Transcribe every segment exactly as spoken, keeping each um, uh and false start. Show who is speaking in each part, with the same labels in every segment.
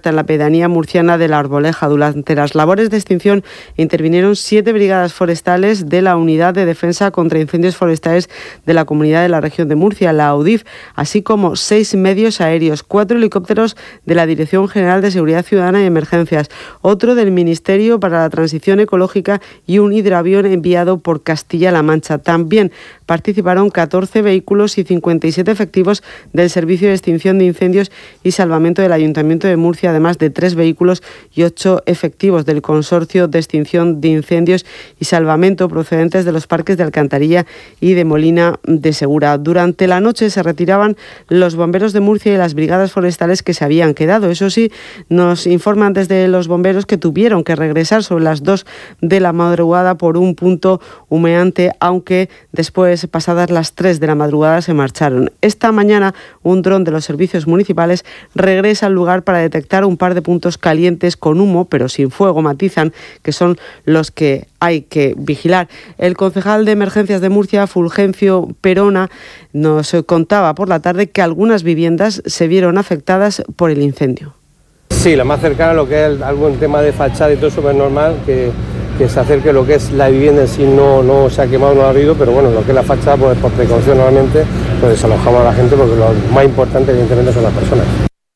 Speaker 1: muerta en la pedanía murciana de La Arboleja. Durante las labores de extinción intervinieron siete brigadas forestales de la Unidad de Defensa contra Incendios Forestales de la Comunidad de la Región de Murcia, la U D I F, así como seis medios aéreos, cuatro helicópteros de la Dirección General de Seguridad Ciudadana y Emergencias, otro del Ministerio para la Transición Ecológica y un hidroavión enviado por Castilla-La Mancha. También participaron catorce vehículos y cincuenta y siete efectivos del Servicio de Extinción de Incendios y Salvamento del Ayuntamiento de Murcia, además de tres vehículos y ocho efectivos del Consorcio de Extinción de Incendios y Salvamento procedentes de los parques de Alcantarilla y de Molina de Segura. Durante la noche se retiraban los bomberos de Murcia y las brigadas forestales que se habían quedado. Eso sí, nos informan desde los bomberos que tuvieron que regresar sobre las dos de la madrugada por un punto humeante, aunque después, pasadas las tres de la madrugada, se marcharon. Esta mañana, un dron de los servicios municipales regresa al lugar para detectar un par de puntos calientes con humo, pero sin fuego, matizan, que son los que hay que vigilar. El concejal de Emergencias de Murcia, Fulgencio Perona, nos contaba por la tarde que algunas viviendas se vieron afectadas por el incendio.
Speaker 2: Sí, la más cercana a lo que es algún tema de fachada y todo eso es normal que, que se acerque. Lo que es la vivienda en sí no, no se ha quemado, no ha habido, pero bueno, lo que es la fachada, pues por precaución normalmente pues desalojamos a la gente, porque lo más importante evidentemente son las personas.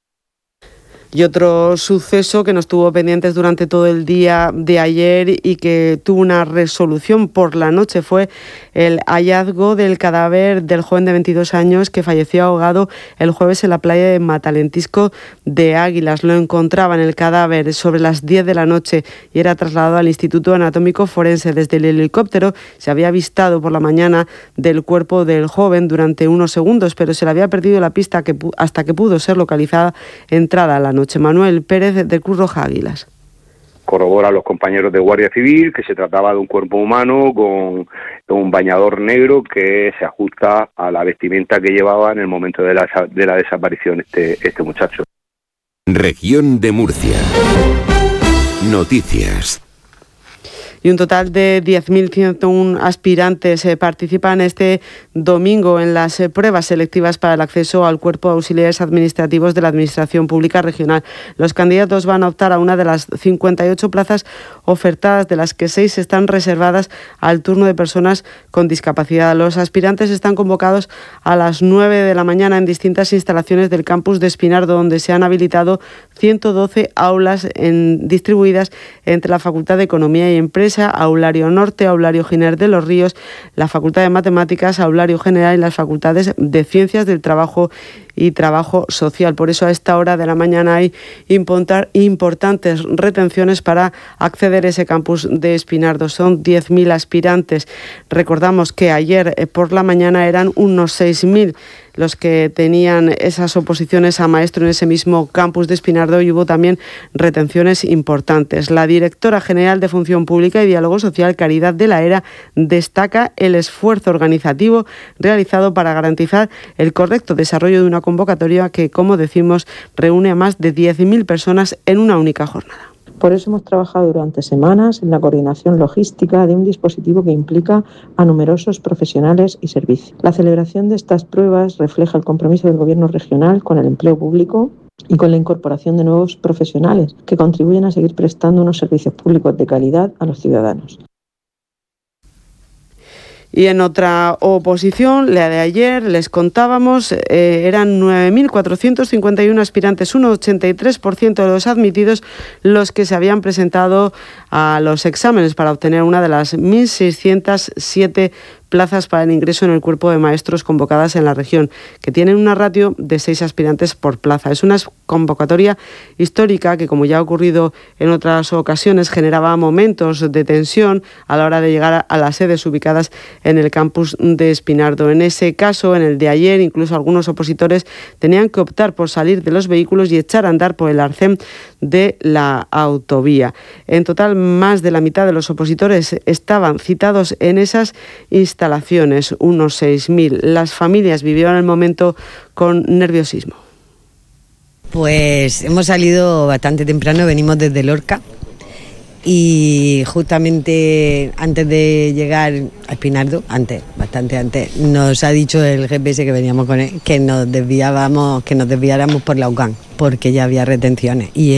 Speaker 1: Y otro suceso que nos tuvo pendientes durante todo el día de ayer y que tuvo una resolución por la noche fue el hallazgo del cadáver del joven de veintidós años que falleció ahogado el jueves en la playa de Matalentisco de Águilas. Lo encontraban el cadáver sobre las diez de la noche y era trasladado al Instituto Anatómico Forense. Desde el helicóptero se había avistado por la mañana del cuerpo del joven durante unos segundos, pero se le había perdido la pista que, hasta que pudo ser localizada entrada a la noche. Manuel Pérez de Cruz Roja Águilas.
Speaker 3: Corrobora a los compañeros de Guardia Civil que se trataba de un cuerpo humano con un bañador negro que se ajusta a la vestimenta que llevaba en el momento de la, de la desaparición este, este muchacho.
Speaker 4: Región de Murcia. Noticias.
Speaker 1: Y un total de diez mil ciento uno aspirantes eh, participan este domingo en las eh, pruebas selectivas para el acceso al Cuerpo de Auxiliares Administrativos de la Administración Pública Regional. Los candidatos van a optar a una de las cincuenta y ocho plazas ofertadas, de las que seis están reservadas al turno de personas con discapacidad. Los aspirantes están convocados a las nueve de la mañana en distintas instalaciones del campus de Espinardo, donde se han habilitado ciento doce aulas en, distribuidas entre la Facultad de Economía y Empresa, Aulario Norte, Aulario Giner de los Ríos, la Facultad de Matemáticas, Aulario General y las Facultades de Ciencias del Trabajo y Trabajo Social. Por eso a esta hora de la mañana hay importantes retenciones para acceder a ese campus de Espinardo. Son diez mil aspirantes. Recordamos que ayer por la mañana eran unos seis mil los que tenían esas oposiciones a maestro en ese mismo campus de Espinardo, y hubo también retenciones importantes. La directora general de Función Pública y Diálogo Social, Caridad de la Era, destaca el esfuerzo organizativo realizado para garantizar el correcto desarrollo de una convocatoria que, como decimos, reúne a más de diez mil personas en una única jornada.
Speaker 5: Por eso hemos trabajado durante semanas en la coordinación logística de un dispositivo que implica a numerosos profesionales y servicios. La celebración de estas pruebas refleja el compromiso del Gobierno regional con el empleo público y con la incorporación de nuevos profesionales que contribuyen a seguir prestando unos servicios públicos de calidad a los ciudadanos.
Speaker 1: Y en otra oposición, la de ayer, les contábamos, eh, eran nueve mil cuatrocientos cincuenta y uno aspirantes, un ochenta y tres por ciento de los admitidos, los que se habían presentado a los exámenes para obtener una de las mil seiscientas siete plazas para el ingreso en el cuerpo de maestros convocadas en la región, que tienen una ratio de seis aspirantes por plaza. Es una convocatoria histórica que, como ya ha ocurrido en otras ocasiones, generaba momentos de tensión a la hora de llegar a las sedes ubicadas en el campus de Espinardo. En ese caso, en el de ayer, incluso algunos opositores tenían que optar por salir de los vehículos y echar a andar por el arcén de la autovía. En total, más de la mitad de los opositores estaban citados en esas instalaciones, unos seis mil. Las familias vivieron el momento con nerviosismo.
Speaker 6: Pues hemos salido bastante temprano, venimos desde Lorca y justamente antes de llegar a Espinardo, antes, bastante antes, nos ha dicho el G P S que veníamos con él que nos desviábamos, que nos desviáramos por la U C A M, porque ya había retenciones. Y